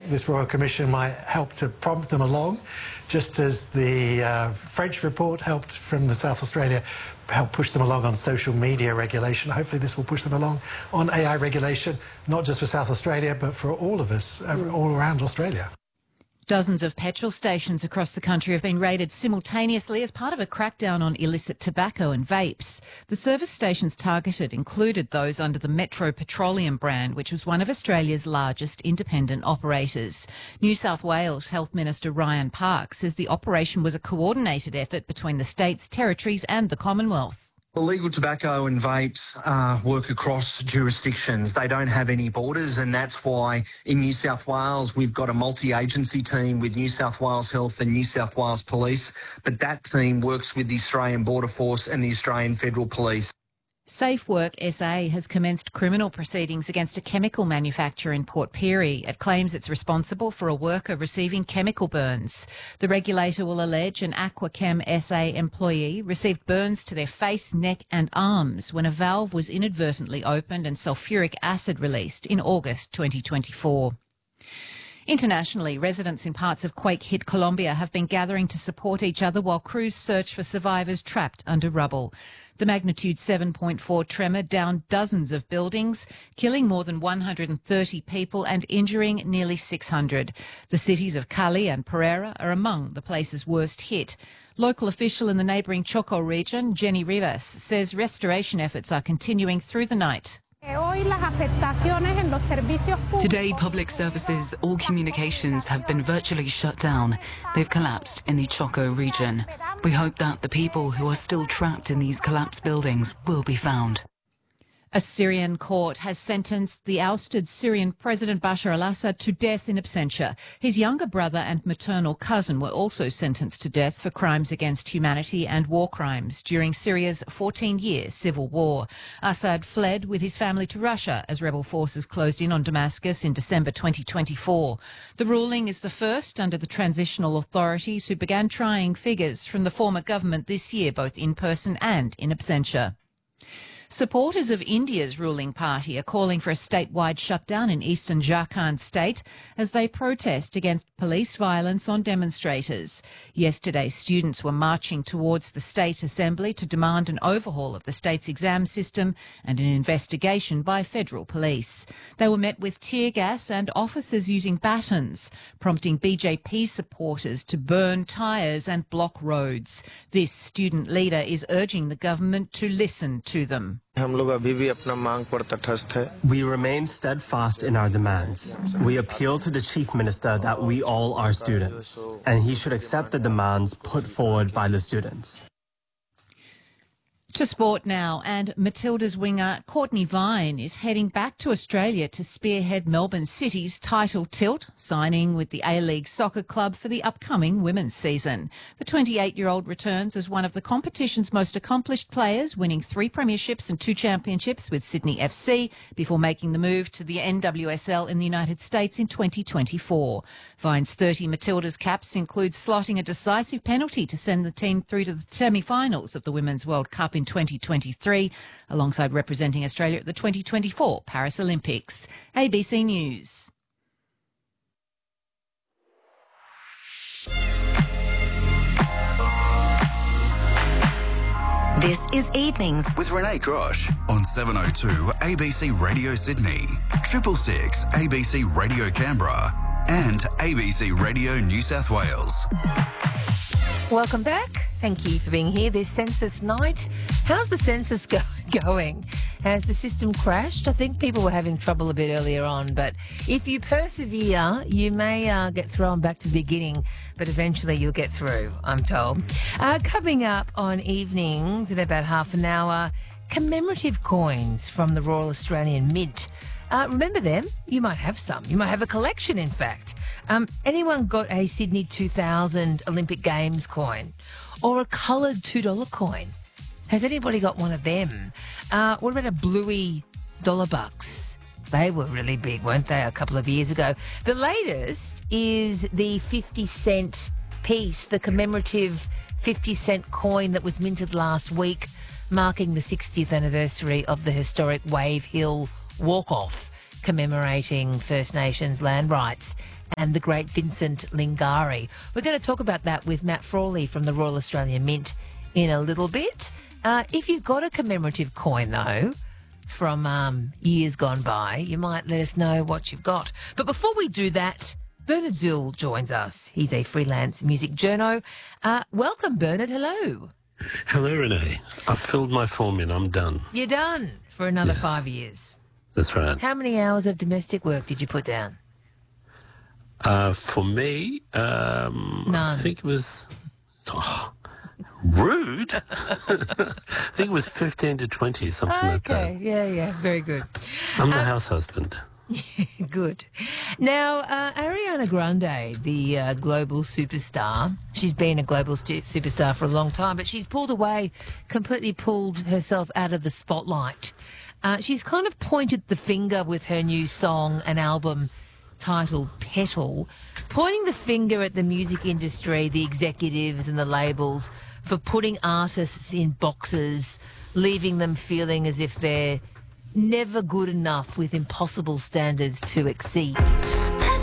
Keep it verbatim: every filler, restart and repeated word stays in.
this Royal Commission might help to prompt them along, just as the uh, French report helped from the South Australia help push them along on social media regulation. Hopefully this will push them along on A I regulation, not just for South Australia, but for all of us, uh, all around Australia. Dozens of petrol stations across the country have been raided simultaneously as part of a crackdown on illicit tobacco and vapes. The service stations targeted included those under the Metro Petroleum brand, which was one of Australia's largest independent operators. New South Wales Health Minister Ryan Park says the operation was a coordinated effort between the states, territories and the Commonwealth. Illegal tobacco and vapes uh, work across jurisdictions. They don't have any borders, and that's why in New South Wales we've got a multi-agency team with New South Wales Health and New South Wales Police, but that team works with the Australian Border Force and the Australian Federal Police. Safe Work S A has commenced criminal proceedings against a chemical manufacturer in Port Pirie. It claims it's responsible for a worker receiving chemical burns. The regulator will allege an Aquachem S A employee received burns to their face, neck and arms when a valve was inadvertently opened and sulfuric acid released in August twenty twenty-four. Internationally, residents in parts of quake-hit Colombia have been gathering to support each other while crews search for survivors trapped under rubble. The magnitude seven point four tremor downed dozens of buildings, killing more than one hundred thirty people and injuring nearly six hundred. The cities of Cali and Pereira are among the places worst hit. Local official in the neighbouring Choco region, Jenny Rivas, says restoration efforts are continuing through the night. Today, public services, all communications have been virtually shut down. They've collapsed in the Choco region. We hope that the people who are still trapped in these collapsed buildings will be found. A Syrian court has sentenced the ousted Syrian President Bashar al-Assad to death in absentia. His younger brother and maternal cousin were also sentenced to death for crimes against humanity and war crimes during Syria's fourteen-year civil war. Assad fled with his family to Russia as rebel forces closed in on Damascus in December twenty twenty-four. The ruling is the first under the transitional authorities, who began trying figures from the former government this year, both in person and in absentia. Supporters of India's ruling party are calling for a statewide shutdown in eastern Jharkhand state as they protest against police violence on demonstrators. Yesterday, students were marching towards the state assembly to demand an overhaul of the state's exam system and an investigation by federal police. They were met with tear gas and officers using batons, prompting B J P supporters to burn tyres and block roads. This student leader is urging the government to listen to them. We remain steadfast in our demands. We appeal to the Chief Minister that we all are students, and he should accept the demands put forward by the students. To sport now, and Matilda's winger Courtney Vine is heading back to Australia to spearhead Melbourne City's title tilt, signing with the A-League Soccer Club for the upcoming women's season. The twenty-eight-year-old returns as one of the competition's most accomplished players, winning three premierships and two championships with Sydney F C before making the move to the N W S L in the United States in twenty twenty-four. Vine's thirty Matildas caps include slotting a decisive penalty to send the team through to the semi-finals of the Women's World Cup in twenty twenty-three, alongside representing Australia at the twenty twenty-four Paris Olympics. A B C News. This is Evenings with Renee Grosh on seven oh two A B C Radio Sydney, triple six A B C Radio Canberra and A B C Radio New South Wales. Welcome back. Thank you for being here this census night. How's the census go- going? Has the system crashed? I think people were having trouble a bit earlier on, but if you persevere, you may uh, get thrown back to the beginning, but eventually you'll get through, I'm told. Uh, coming up on Evenings in about half an hour, commemorative coins from the Royal Australian Mint. Uh, remember them? You might have some. You might have a collection, in fact. Um, anyone got a Sydney two thousand Olympic Games coin or a coloured two dollar coin? Has anybody got one of them? Uh, what about a bluey dollar bucks? They were really big, weren't they, a couple of years ago? The latest is the fifty cent piece, the commemorative fifty cent coin that was minted last week, marking the sixtieth anniversary of the historic Wave Hill Walk-Off, commemorating First Nations land rights and the great Vincent Lingari. We're going to talk about that with Matt Frawley from the Royal Australian Mint in a little bit. Uh, if you've got a commemorative coin, though, from um, years gone by, you might let us know what you've got. But before we do that, Bernard Zul joins us. He's a freelance music journo. Uh, welcome, Bernard. Hello. Hello, Renee. I've filled my form in. I'm done. You're done for another Yes. five years. That's right. How many hours of domestic work did you put down? Uh, for me, um, None. I think it was... Oh, rude. I think it was fifteen to twenty, something like Okay, yeah, yeah, very good. that. I'm the house husband. Good. Now, uh, Ariana Grande, the uh, global superstar, she's been a global stu- superstar for a long time, but she's pulled away, completely pulled herself out of the spotlight. Uh, she's kind of pointed the finger with her new song and album titled Petal, pointing the finger at the music industry, the executives and the labels for putting artists in boxes, leaving them feeling as if they're never good enough with impossible standards to exceed.